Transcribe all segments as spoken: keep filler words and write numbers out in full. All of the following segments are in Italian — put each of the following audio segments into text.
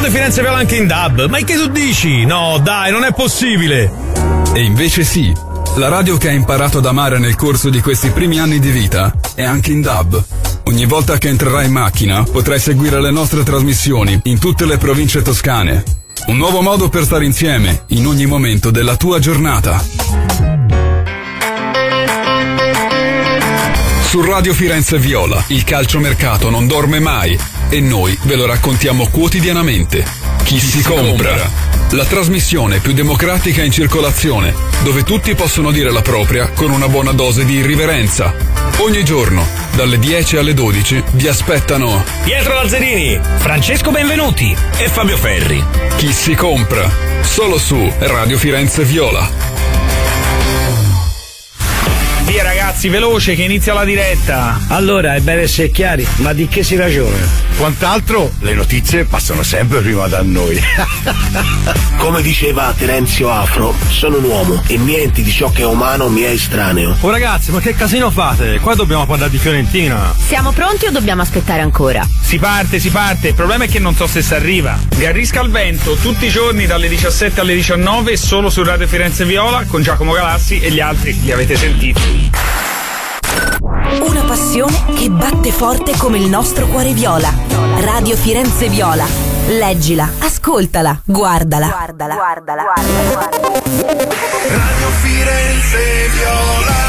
Radio Firenze Viola anche in D A B. Ma che tu dici? No, dai, non è possibile. E invece sì, la radio che hai imparato ad amare nel corso di questi primi anni di vita è anche in D A B. Ogni volta che entrerai in macchina potrai seguire le nostre trasmissioni in tutte le province toscane. Un nuovo modo per stare insieme in ogni momento della tua giornata. Su Radio Firenze Viola il calciomercato non dorme mai e noi ve lo raccontiamo quotidianamente. Chi, Chi si, si compra? compra? La trasmissione più democratica in circolazione, dove tutti possono dire la propria con una buona dose di irriverenza. Ogni giorno, dalle dieci alle dodici, vi aspettano Pietro Lazzarini, Francesco Benvenuti e Fabio Ferri. Chi si compra? Solo su Radio Firenze Viola. Via ragazzi, veloce che inizia la diretta. Allora, è bene essere chiari, ma di che si ragiona? Quant'altro, le notizie passano sempre prima da noi. Come diceva Terenzio Afro, sono un uomo e niente di ciò che è umano mi è estraneo. Oh ragazzi, ma che casino fate? Qua dobbiamo parlare di Fiorentina. Siamo pronti o dobbiamo aspettare ancora? Si parte, si parte, il problema è che non so se si arriva. Garrisca al vento, tutti i giorni dalle diciassette alle diciannove, solo su Radio Firenze Viola, con Giacomo Galassi e gli altri li avete sentiti. Una passione che batte forte come il nostro cuore viola. Radio Firenze Viola. Leggila, ascoltala, guardala. Guardala, guardala, guardala. Radio Firenze Viola.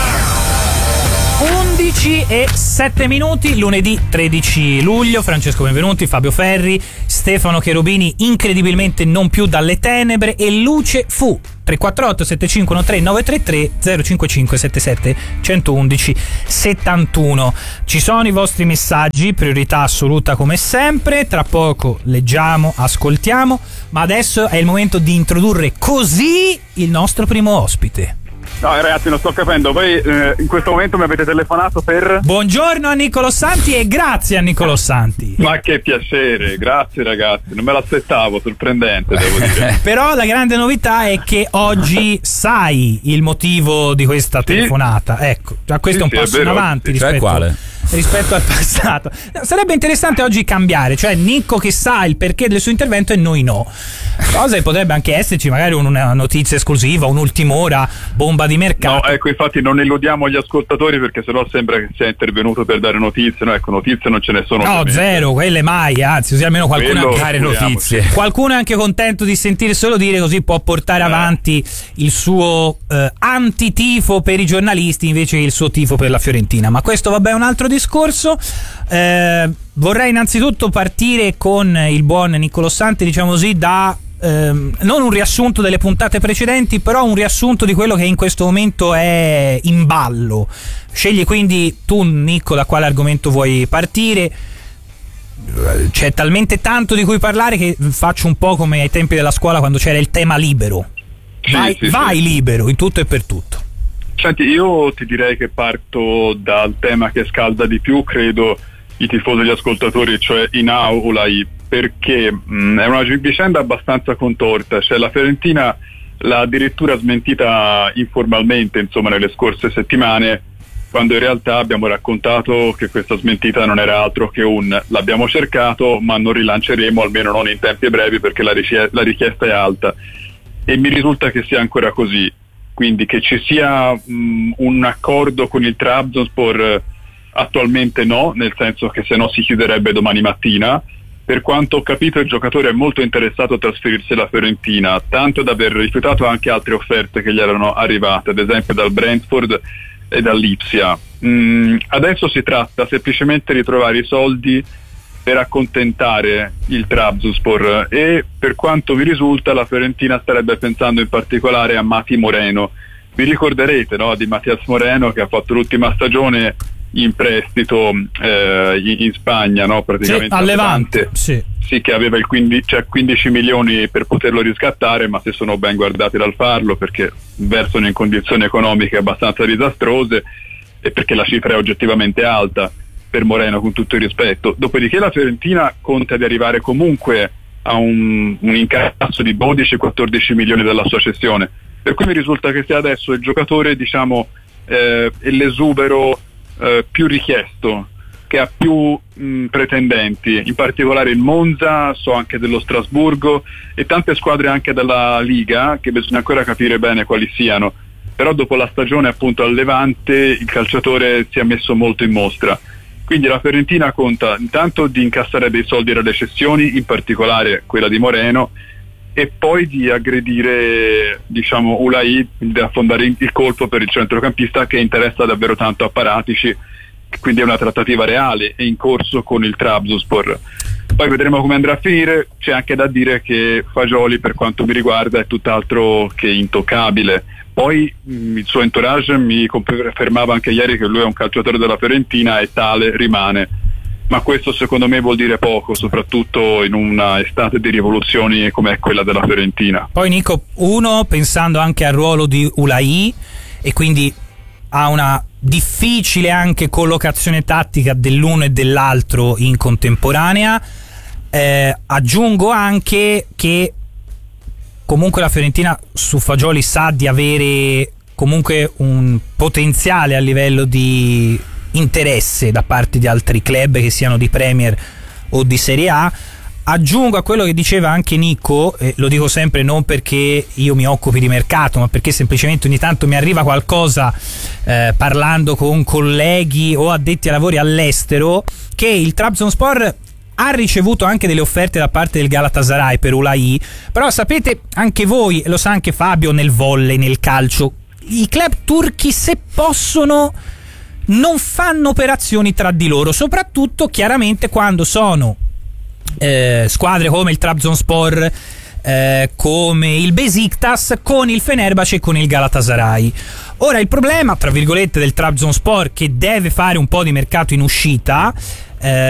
undici e sette minuti, lunedì tredici luglio. Francesco Benvenuti, Fabio Ferri, Stefano Cherubini, incredibilmente non più dalle tenebre, e Luce Fu. Tre quattro otto sette cinque uno tre nove tre tre zero cinque cinque sette sette uno uno uno settantuno. Ci sono i vostri messaggi, priorità assoluta come sempre. Tra poco leggiamo, ascoltiamo, ma adesso è il momento di introdurre così il nostro primo ospite. No ragazzi, non sto capendo, voi eh, in questo momento mi avete telefonato per... Buongiorno a Niccolò Santi e grazie a Niccolò Santi. Ma che piacere, grazie ragazzi, non me l'aspettavo, sorprendente devo dire. Però la grande novità è che oggi sai il motivo di questa telefonata, sì. Ecco, già questo sì, è un passo sì, è in avanti, sì. rispetto, cioè quale? rispetto al passato. Sarebbe interessante oggi cambiare, cioè Nicco che sa il perché del suo intervento e noi no. Cosa che potrebbe anche esserci magari una notizia esclusiva, un'ultima ora, bomba di mercato. No, ecco, infatti non illudiamo gli ascoltatori perché sennò sembra che sia intervenuto per dare notizie. No, ecco, notizie non ce ne sono. No, zero, quelle mai, anzi, così almeno qualcuno a dare notizie. Qualcuno è anche contento di sentire solo dire, così può portare eh. avanti il suo eh, antitifo per i giornalisti invece che il suo tifo per la Fiorentina. Ma questo vabbè è un altro discorso. Eh, vorrei innanzitutto partire con il buon Niccolò Santi, diciamo così, da ehm, non un riassunto delle puntate precedenti, però un riassunto di quello che in questo momento è in ballo. Scegli quindi tu, Nicco, da quale argomento vuoi partire. C'è talmente tanto di cui parlare che faccio un po' come ai tempi della scuola quando c'era il tema libero. Sì, vai sì, vai sì. libero in tutto e per tutto. Senti, io ti direi che parto dal tema che scalda di più, credo, i tifosi e gli ascoltatori, cioè in aula, perché mh, è una vicenda abbastanza contorta. Cioè la Fiorentina l'ha addirittura smentita informalmente, insomma, nelle scorse settimane, quando in realtà abbiamo raccontato che questa smentita non era altro che un l'abbiamo cercato ma non rilanceremo, almeno non in tempi brevi, perché la, richie- la richiesta è alta, e mi risulta che sia ancora così. Quindi che ci sia mh, un accordo con il Trabzonspor eh, attualmente no, nel senso che se no si chiuderebbe domani mattina. Per quanto ho capito il giocatore è molto interessato a trasferirsi alla Fiorentina, tanto da aver rifiutato anche altre offerte che gli erano arrivate, ad esempio dal Brentford e dall'Ipsia. Mm, adesso si tratta semplicemente di trovare i soldi per accontentare il Trabzonspor, e per quanto vi risulta la Fiorentina starebbe pensando in particolare a Mati Moreno. Vi ricorderete, no, di Matias Moreno, che ha fatto l'ultima stagione in prestito eh, in, in Spagna, no, praticamente sì, a Levante, sì. Sì, che aveva il quindici, cioè quindici milioni per poterlo riscattare, ma si sono ben guardati dal farlo perché versano in condizioni economiche abbastanza disastrose e perché la cifra è oggettivamente alta per Moreno, con tutto il rispetto. Dopodiché la Fiorentina conta di arrivare comunque a un, un incasso di dodici quattordici milioni dalla sua cessione, per cui mi risulta che sia adesso il giocatore, diciamo, eh, l'esubero eh, più richiesto, che che ha più mh, pretendenti, in particolare il Monza, so anche dello Strasburgo e tante squadre anche della Liga, che bisogna ancora capire bene quali siano, però dopo la stagione appunto al Levante il calciatore si è messo molto in mostra. Quindi la Fiorentina conta intanto di incassare dei soldi dalle cessioni, in particolare quella di Moreno, e poi di aggredire, diciamo, Ulai, di affondare il colpo per il centrocampista che interessa davvero tanto a Paratici, quindi è una trattativa reale e in corso con il Trabzonspor. Poi vedremo come andrà a finire. C'è anche da dire che Fagioli, per quanto mi riguarda, è tutt'altro che intoccabile. Poi mh, il suo entourage mi confermava anche ieri che lui è un calciatore della Fiorentina e tale rimane, ma questo secondo me vuol dire poco, soprattutto in una estate di rivoluzioni come è quella della Fiorentina. Poi Nico, uno pensando anche al ruolo di Ulai e quindi a una difficile anche collocazione tattica dell'uno e dell'altro in contemporanea, eh, aggiungo anche che comunque la Fiorentina su Fagioli sa di avere comunque un potenziale a livello di interesse da parte di altri club, che siano di Premier o di Serie A. Aggiungo a quello che diceva anche Nico, eh, lo dico sempre non perché io mi occupi di mercato, ma perché semplicemente ogni tanto mi arriva qualcosa eh, parlando con colleghi o addetti ai lavori all'estero, che il Trabzonspor ha ricevuto anche delle offerte da parte del Galatasaray per Ulai, però sapete anche voi, e lo sa anche Fabio, nel volley, nel calcio, i club turchi, se possono, non fanno operazioni tra di loro, soprattutto chiaramente quando sono eh, squadre come il Trabzonspor, eh, come il Besiktas, con il Fenerbahce e con il Galatasaray. Ora il problema, tra virgolette, del Trabzonspor, che deve fare un po' di mercato in uscita, eh,